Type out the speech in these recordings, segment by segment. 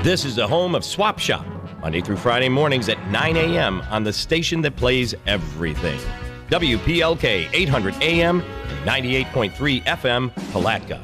This is the home of Swap Shop, Monday through Friday mornings at 9 a.m. on the station that plays everything. WPLK 800 AM and 98.3 FM, Palatka.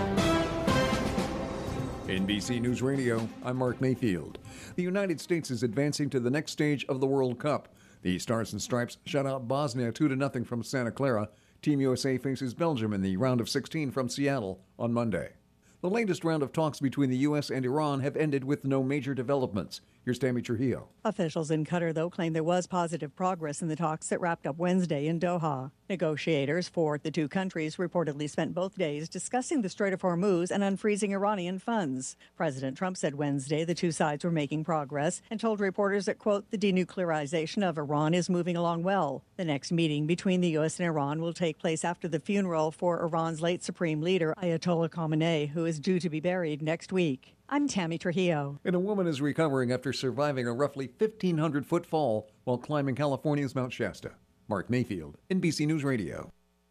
NBC News Radio, I'm Mark Mayfield. The United States is advancing to the next stage of the World Cup. The Stars and Stripes shut out Bosnia 2-0 from Santa Clara. Team USA faces Belgium in the round of 16 from Seattle on Monday. The latest round of talks between the U.S. and Iran have ended with no major developments. Here's Tammy Trujillo. Officials in Qatar, though, claim there was positive progress in the talks that wrapped up Wednesday in Doha. Negotiators for the two countries reportedly spent both days discussing the Strait of Hormuz and unfreezing Iranian funds. President Trump said Wednesday the two sides were making progress and told reporters that, quote, the denuclearization of Iran is moving along well. The next meeting between the U.S. and Iran will take place after the funeral for Iran's late supreme leader, Ayatollah Khamenei, who is due to be buried next week. I'm Tammy Trujillo. And a woman is recovering after surviving a roughly 1,500-foot fall while climbing California's Mount Shasta. Mark Mayfield, NBC News Radio.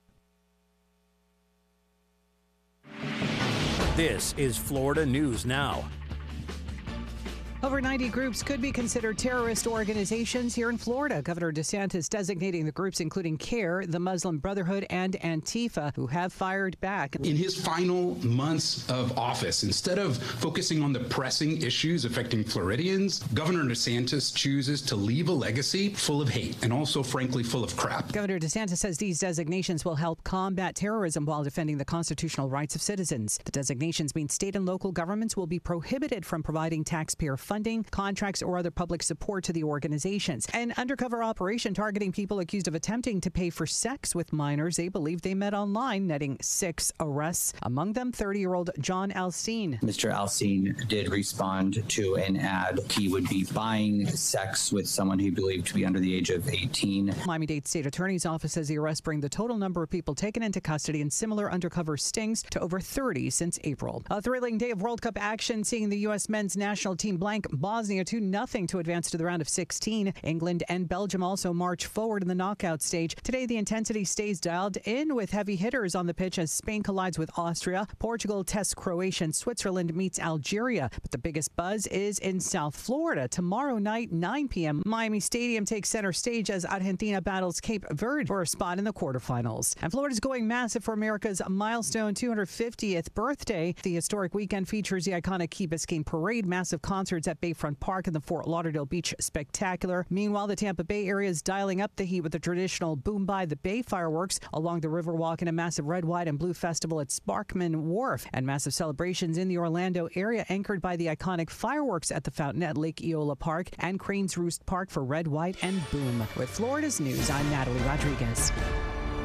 This is Florida News Now. Over 90 groups could be considered terrorist organizations here in Florida. Governor DeSantis designating the groups including CARE, the Muslim Brotherhood, and Antifa, who have fired back. In his final months of office, instead of focusing on the pressing issues affecting Floridians, Governor DeSantis chooses to leave a legacy full of hate and also, frankly, full of crap. Governor DeSantis says these designations will help combat terrorism while defending the constitutional rights of citizens. The designations mean state and local governments will be prohibited from providing taxpayer funding, contracts, or other public support to the organizations. An undercover operation targeting people accused of attempting to pay for sex with minors they believe they met online, netting 6 arrests. Among them, 30-year-old John Alcine. Mr. Alcine did respond to an ad. He would be buying sex with someone he believed to be under the age of 18. Miami-Dade State Attorney's Office says the arrests bring the total number of people taken into custody in similar undercover stings to over 30 since April. A thrilling day of World Cup action, seeing the U.S. men's national team blank Bosnia 2-0 to advance to the round of 16. England and Belgium also march forward in the knockout stage. Today, the intensity stays dialed in with heavy hitters on the pitch as Spain collides with Austria. Portugal tests Croatia and Switzerland meets Algeria. But the biggest buzz is in South Florida. Tomorrow night, 9 p.m., Miami Stadium takes center stage as Argentina battles Cape Verde for a spot in the quarterfinals. And Florida's going massive for America's milestone 250th birthday. The historic weekend features the iconic Key Biscayne Parade, massive concerts at Bayfront Park and the Fort Lauderdale Beach Spectacular. Meanwhile, the Tampa Bay area is dialing up the heat with the traditional Boom by the Bay fireworks along the Riverwalk and a massive red, white, and blue festival at Sparkman Wharf, and massive celebrations in the Orlando area anchored by the iconic fireworks at the fountain at Lake Eola Park and Cranes Roost Park for red, white, and boom. With Florida's news, I'm Natalie Rodriguez.